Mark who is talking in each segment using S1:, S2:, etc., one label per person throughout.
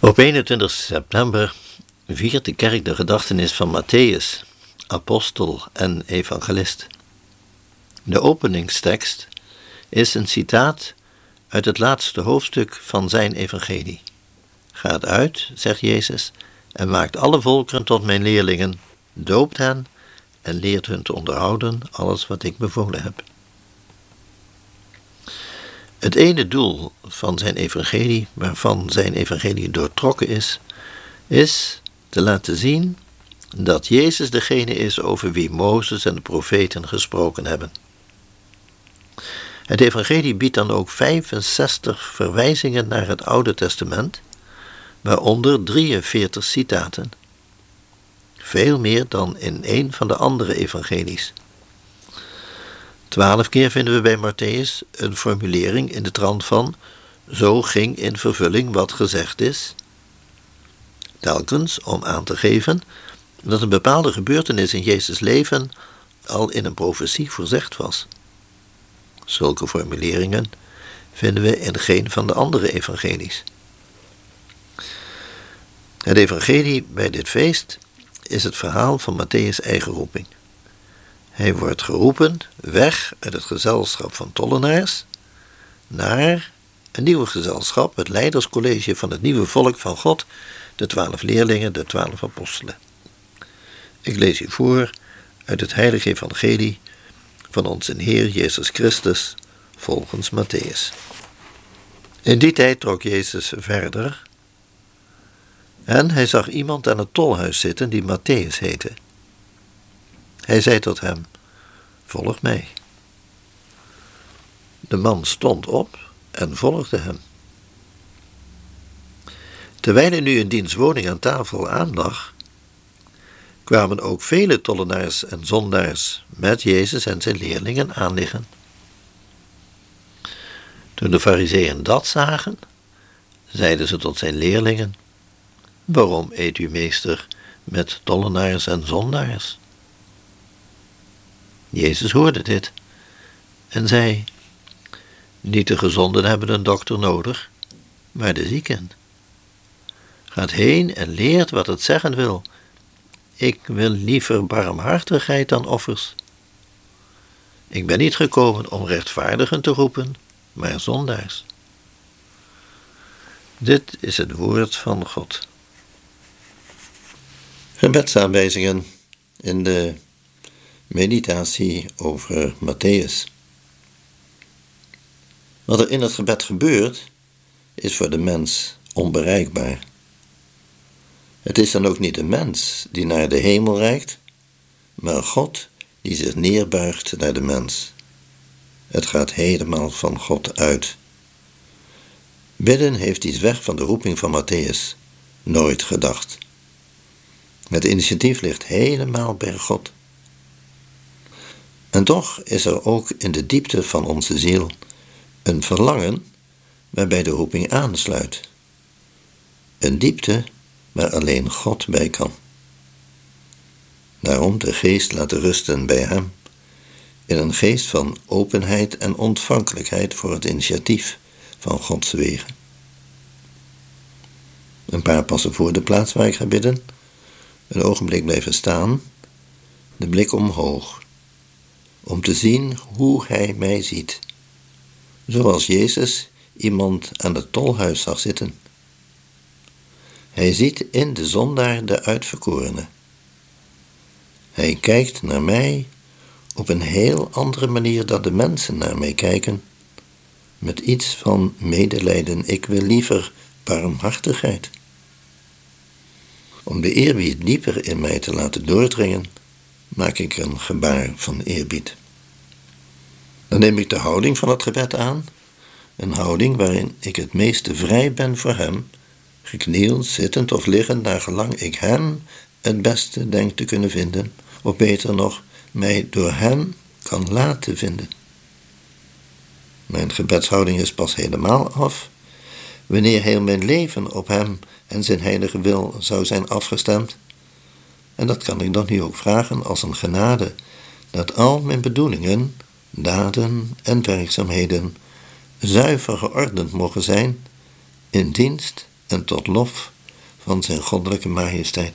S1: Op 21 september viert de kerk de gedachtenis van Mattheüs, apostel en evangelist. De openingstekst is een citaat uit het laatste hoofdstuk van zijn evangelie. Gaat uit, zegt Jezus, en maakt alle volkeren tot mijn leerlingen, doopt hen en leert hun te onderhouden alles wat ik bevolen heb. Het ene doel van zijn evangelie, waarvan zijn evangelie doortrokken is te laten zien dat Jezus degene is over wie Mozes en de profeten gesproken hebben. Het evangelie biedt dan ook 65 verwijzingen naar het Oude Testament, waaronder 43 citaten. Veel meer dan in een van de andere evangelies. 12 keer vinden we bij Mattheüs een formulering in de trant van: zo ging in vervulling wat gezegd is. Telkens om aan te geven dat een bepaalde gebeurtenis in Jezus' leven al in een profetie voorzegd was. Zulke formuleringen vinden we in geen van de andere evangelies. Het evangelie bij dit feest is het verhaal van Mattheüs' eigen roeping. Hij wordt geroepen weg uit het gezelschap van tollenaars naar een nieuw gezelschap, het leiderscollege van het nieuwe volk van God, de 12 leerlingen, de 12 apostelen. Ik lees u voor uit het heilige evangelie van onze Heer Jezus Christus volgens Mattheüs. In die tijd trok Jezus verder en hij zag iemand aan het tolhuis zitten die Mattheüs heette. Hij zei tot hem: volg mij. De man stond op en volgde hem. Terwijl hij nu in diens woning aan tafel aanlag, kwamen ook vele tollenaars en zondaars met Jezus en zijn leerlingen aanliggen. Toen de farizeeën dat zagen, zeiden ze tot zijn leerlingen: waarom eet u meester met tollenaars en zondaars? Jezus hoorde dit en zei: niet de gezonden hebben een dokter nodig, maar de zieken. Gaat heen en leert wat het zeggen wil. Ik wil liever barmhartigheid dan offers. Ik ben niet gekomen om rechtvaardigen te roepen, maar zondaars. Dit is het woord van God. Gebedsaanwijzingen in de meditatie over Mattheüs. Wat er in het gebed gebeurt, is voor de mens onbereikbaar. Het is dan ook niet de mens die naar de hemel reikt, maar God die zich neerbuigt naar de mens. Het gaat helemaal van God uit. Bidden heeft iets weg van de roeping van Mattheüs nooit gedacht. Het initiatief ligt helemaal bij God. En toch is er ook in de diepte van onze ziel een verlangen waarbij de roeping aansluit. Een diepte waar alleen God bij kan. Daarom de geest laten rusten bij hem, in een geest van openheid en ontvankelijkheid voor het initiatief van Gods wegen. Een paar passen voor de plaats waar ik ga bidden, een ogenblik blijven staan, de blik omhoog, om te zien hoe hij mij ziet, zoals Jezus iemand aan het tolhuis zag zitten. Hij ziet in de zondaar de uitverkorene. Hij kijkt naar mij op een heel andere manier dan de mensen naar mij kijken, met iets van medelijden. Ik wil liever barmhartigheid. Om de eerbied dieper in mij te laten doordringen, maak ik een gebaar van eerbied. Dan neem ik de houding van het gebed aan, een houding waarin ik het meeste vrij ben voor hem, geknield, zittend of liggend, naar gelang ik hem het beste denk te kunnen vinden, of beter nog, mij door hem kan laten vinden. Mijn gebedshouding is pas helemaal af wanneer heel mijn leven op hem en zijn heilige wil zou zijn afgestemd. En dat kan ik dan nu ook vragen als een genade, dat al mijn bedoelingen, daden en werkzaamheden zuiver geordend mogen zijn in dienst en tot lof van zijn goddelijke majesteit.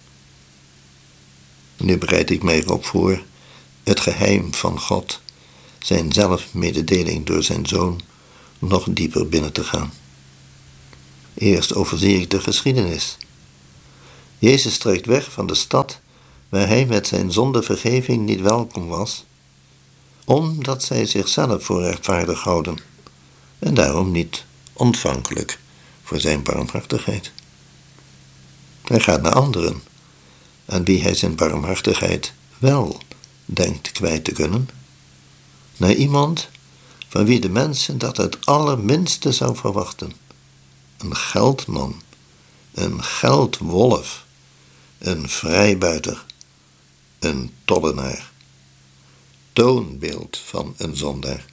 S1: Nu bereid ik mij erop voor het geheim van God, zijn zelfmededeling door zijn Zoon, nog dieper binnen te gaan. Eerst overzie ik de geschiedenis. Jezus trekt weg van de stad waar hij met zijn zondevergeving niet welkom was, omdat zij zichzelf voor rechtvaardig houden en daarom niet ontvankelijk voor zijn barmhartigheid. Hij gaat naar anderen, aan wie hij zijn barmhartigheid wel denkt kwijt te kunnen, naar iemand van wie de mensen dat het allerminste zou verwachten. Een geldman, een geldwolf, een vrijbuiter, een tollenaar, toonbeeld van een zondaar.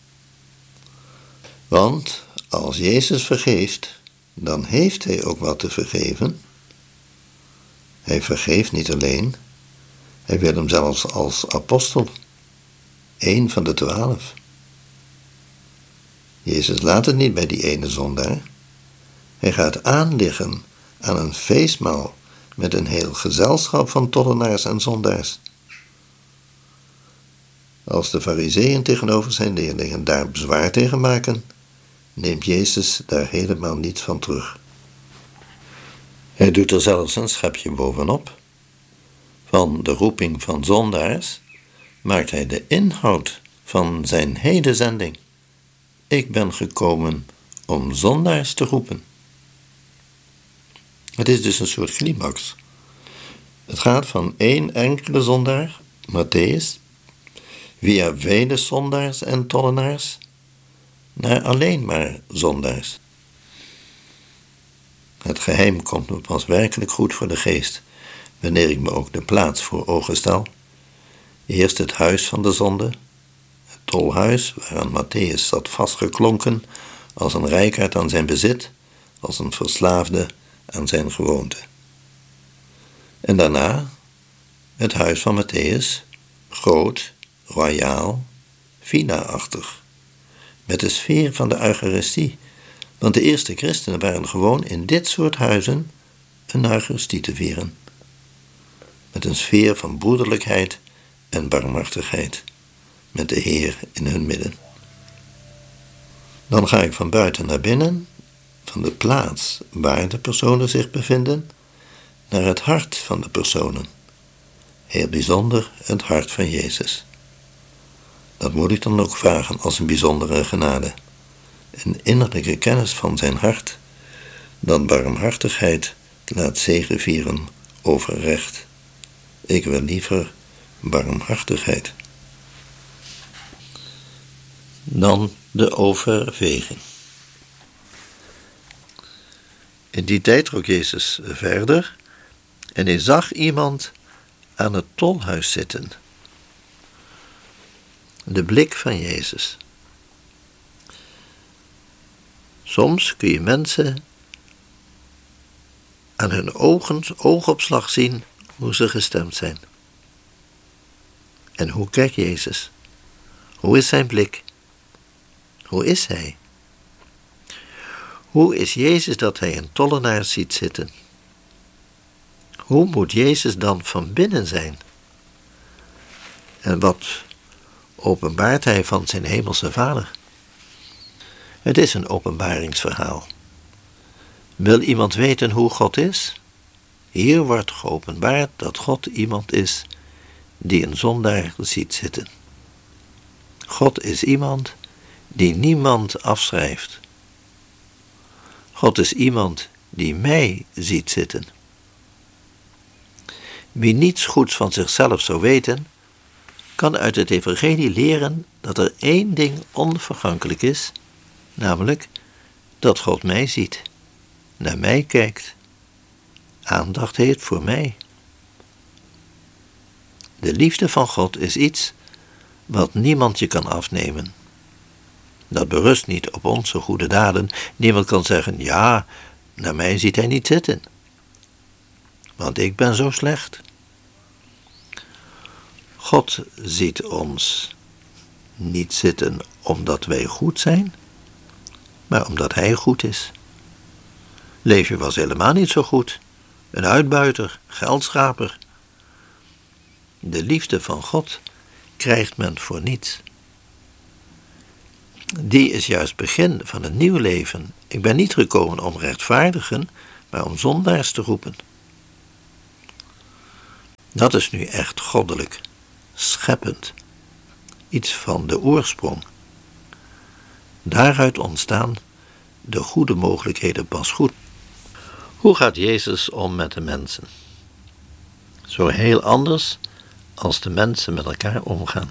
S1: Want als Jezus vergeeft, dan heeft hij ook wat te vergeven. Hij vergeeft niet alleen, hij wil hem zelfs als apostel, 1 van de 12. Jezus laat het niet bij die ene zondaar. Hij gaat aanliggen aan een feestmaal met een heel gezelschap van tollenaars en zondaars. Als de farizeeën tegenover zijn leerlingen daar bezwaar tegen maken, neemt Jezus daar helemaal niets van terug. Hij doet er zelfs een schepje bovenop. Van de roeping van zondaars maakt hij de inhoud van zijn hele zending. Ik ben gekomen om zondaars te roepen. Het is dus een soort climax. Het gaat van één enkele zondaar, Mattheüs, via vele zondaars en tollenaars, naar alleen maar zondaars. Het geheim komt me pas werkelijk goed voor de geest, wanneer ik me ook de plaats voor ogen stel. Eerst het huis van de zonde, het tolhuis waaraan Mattheüs zat vastgeklonken als een rijkaard aan zijn bezit, als een verslaafde aan zijn gewoonte. En daarna het huis van Mattheüs, groot, royaal, villa-achtig, met de sfeer van de Eucharistie, want de eerste christenen waren gewoon in dit soort huizen een Eucharistie te vieren, met een sfeer van broederlijkheid en barmhartigheid, met de Heer in hun midden. Dan ga ik van buiten naar binnen, van de plaats waar de personen zich bevinden, naar het hart van de personen. Heel bijzonder het hart van Jezus. Dat moet ik dan ook vragen als een bijzondere genade. Een innerlijke kennis van zijn hart, dat barmhartigheid laat zegevieren over recht. Ik wil liever barmhartigheid. Dan de overweging. In die tijd trok Jezus verder en hij zag iemand aan het tolhuis zitten. De blik van Jezus. Soms kun je mensen aan hun oogopslag zien hoe ze gestemd zijn. En hoe kijkt Jezus? Hoe is zijn blik? Hoe is hij? Hoe is Jezus dat hij een tollenaar ziet zitten? Hoe moet Jezus dan van binnen zijn? En wat openbaart hij van zijn hemelse Vader? Het is een openbaringsverhaal. Wil iemand weten hoe God is? Hier wordt geopenbaard dat God iemand is die een zondaar ziet zitten. God is iemand die niemand afschrijft. God is iemand die mij ziet zitten. Wie niets goeds van zichzelf zou weten, kan uit het evangelie leren dat er één ding onvergankelijk is, namelijk dat God mij ziet, naar mij kijkt, aandacht heeft voor mij. De liefde van God is iets wat niemand je kan afnemen. Dat berust niet op onze goede daden. Niemand kan zeggen, ja, naar mij ziet hij niet zitten, want ik ben zo slecht. God ziet ons niet zitten omdat wij goed zijn, maar omdat hij goed is. Levi was helemaal niet zo goed, een uitbuiter, geldschaper. De liefde van God krijgt men voor niets. Die is juist begin van een nieuw leven. Ik ben niet gekomen om rechtvaardigen, maar om zondaars te roepen. Dat is nu echt goddelijk, scheppend, iets van de oorsprong. Daaruit ontstaan de goede mogelijkheden pas goed. Hoe gaat Jezus om met de mensen? Zo heel anders als de mensen met elkaar omgaan.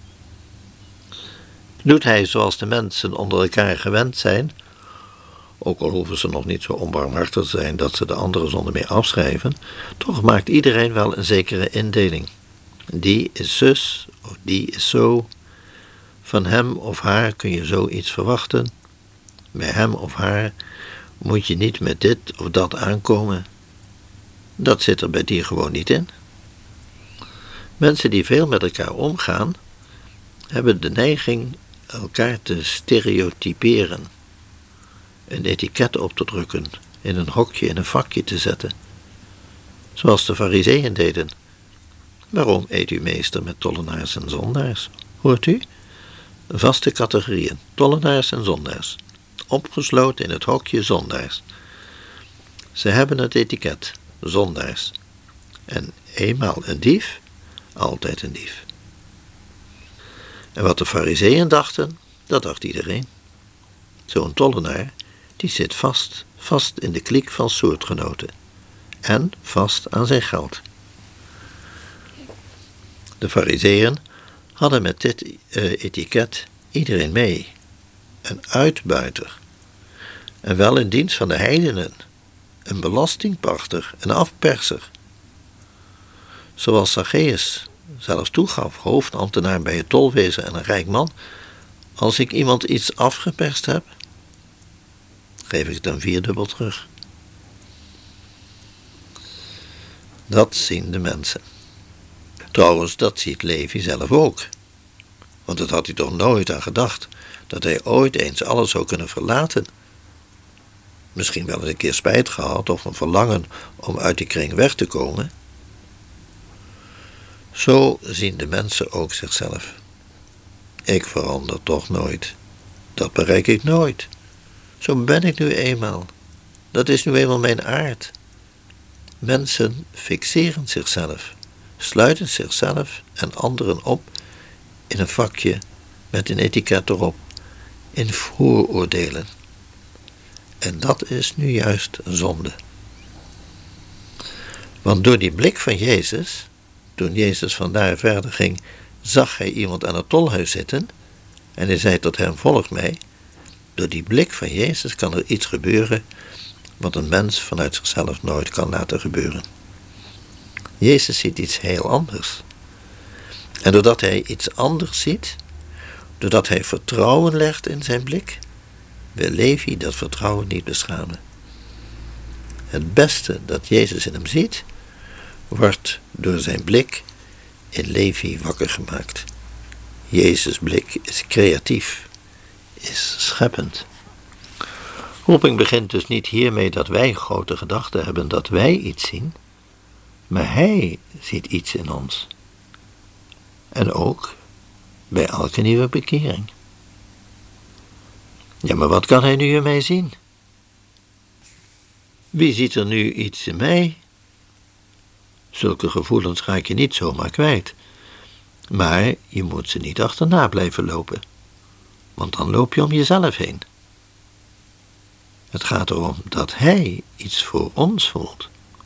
S1: Doet hij zoals de mensen onder elkaar gewend zijn, ook al hoeven ze nog niet zo onbarmhartig te zijn dat ze de anderen zonder meer afschrijven, toch maakt iedereen wel een zekere indeling. Die is zus, of die is zo. Van hem of haar kun je zoiets verwachten. Bij hem of haar moet je niet met dit of dat aankomen. Dat zit er bij die gewoon niet in. Mensen die veel met elkaar omgaan, hebben de neiging elkaar te stereotyperen. Een etiket op te drukken, in een hokje, in een vakje te zetten. Zoals de Farizeeën deden. Waarom eet u meester met tollenaars en zondaars? Hoort u? Vaste categorieën, tollenaars en zondaars. Opgesloten in het hokje zondaars. Ze hebben het etiket, zondaars. En eenmaal een dief, altijd een dief. En wat de Farizeeën dachten, dat dacht iedereen. Zo'n tollenaar, die zit vast in de kliek van soortgenoten. En vast aan zijn geld. De Farizeeën hadden met dit etiket iedereen mee. Een uitbuiter. En wel in dienst van de heidenen. Een belastingpachter, een afperser. Zoals Zacchaeus zelfs toegaf, hoofdambtenaar bij het tolwezen en een rijk man. Als ik iemand iets afgeperst heb, geef ik het dan 4-dubbel terug. Dat zien de mensen. Trouwens, dat ziet Levi zelf ook. Want dat had hij toch nooit aan gedacht, dat hij ooit eens alles zou kunnen verlaten. Misschien wel eens een keer spijt gehad of een verlangen om uit die kring weg te komen. Zo zien de mensen ook zichzelf. Ik verander toch nooit. Dat bereik ik nooit. Zo ben ik nu eenmaal. Dat is nu eenmaal mijn aard. Mensen fixeren zichzelf, sluiten zichzelf en anderen op in een vakje met een etiket erop, in vooroordelen. En dat is nu juist een zonde. Want door die blik van Jezus, toen Jezus vandaar verder ging, zag hij iemand aan het tolhuis zitten en hij zei tot hem, volg mij. Door die blik van Jezus kan er iets gebeuren wat een mens vanuit zichzelf nooit kan laten gebeuren. Jezus ziet iets heel anders. En doordat hij iets anders ziet, doordat hij vertrouwen legt in zijn blik, wil Levi dat vertrouwen niet beschamen. Het beste dat Jezus in hem ziet, wordt door zijn blik in Levi wakker gemaakt. Jezus' blik is creatief, is scheppend. Roeping begint dus niet hiermee dat wij grote gedachten hebben, dat wij iets zien, maar hij ziet iets in ons. En ook bij elke nieuwe bekering. Ja, maar wat kan hij nu in mij zien? Wie ziet er nu iets in mij? Zulke gevoelens raak je niet zomaar kwijt. Maar je moet ze niet achterna blijven lopen. Want dan loop je om jezelf heen. Het gaat erom dat hij iets voor ons voelt.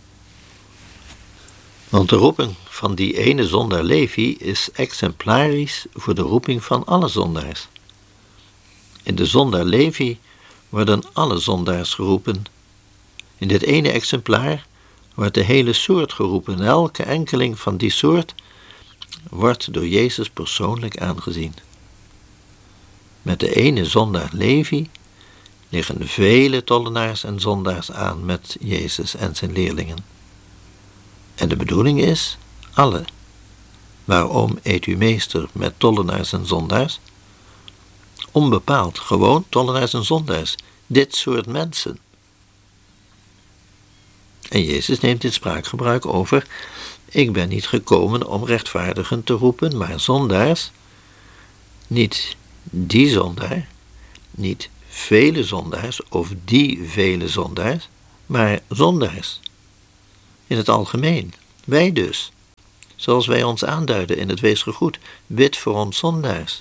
S1: Want de roeping van die ene zondaar Levi is exemplarisch voor de roeping van alle zondaars. In de zondaar Levi worden alle zondaars geroepen. In dit ene exemplaar wordt de hele soort geroepen. Elke enkeling van die soort wordt door Jezus persoonlijk aangezien. Met de ene zondaar Levi liggen vele tollenaars en zondaars aan met Jezus en zijn leerlingen. En de bedoeling is, alle. Waarom eet u meester met tollenaars en zondaars? Onbepaald, gewoon tollenaars en zondaars. Dit soort mensen. En Jezus neemt dit spraakgebruik over: ik ben niet gekomen om rechtvaardigen te roepen, maar zondaars. Niet die zondaar, niet vele zondaars of die vele zondaars, maar zondaars. In het algemeen, wij dus. Zoals wij ons aanduiden in het weesgegoed, bid voor ons zondaars.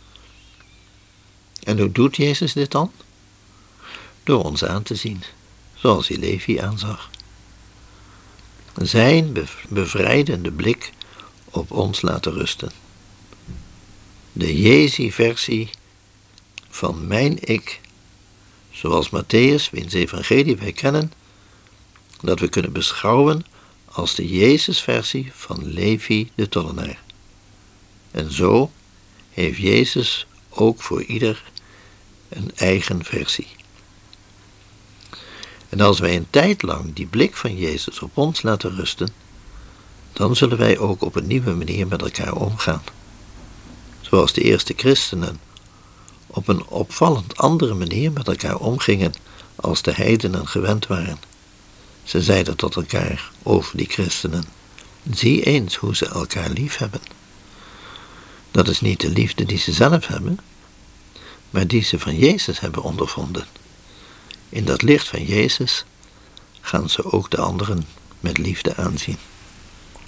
S1: En hoe doet Jezus dit dan? Door ons aan te zien, zoals hij Levi aanzag. Zijn bevrijdende blik op ons laten rusten. De Jezi-versie van mijn ik, zoals Matthäus, wiens evangelie wij kennen, dat we kunnen beschouwen als de Jezus-versie van Levi de tollenaar. En zo heeft Jezus ook voor ieder een eigen versie. En als wij een tijd lang die blik van Jezus op ons laten rusten, dan zullen wij ook op een nieuwe manier met elkaar omgaan. Zoals de eerste christenen op een opvallend andere manier met elkaar omgingen als de heidenen gewend waren. Ze zeiden tot elkaar over die christenen: zie eens hoe ze elkaar lief hebben. Dat is niet de liefde die ze zelf hebben, maar die ze van Jezus hebben ondervonden. In dat licht van Jezus gaan ze ook de anderen met liefde aanzien.